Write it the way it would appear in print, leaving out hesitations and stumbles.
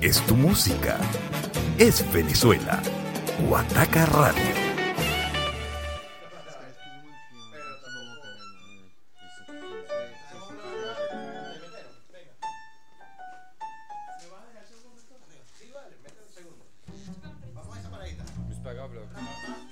es tu música. Es Venezuela. Guataca Radio. Mis pagablos.